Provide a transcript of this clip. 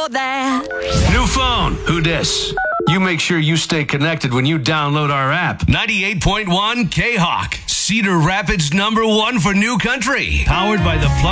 for that. New phone. Who dis? You make sure you stay connected when you download our app. 98.1 K-Hawk. Cedar Rapids #1 for new country. Powered by the Plum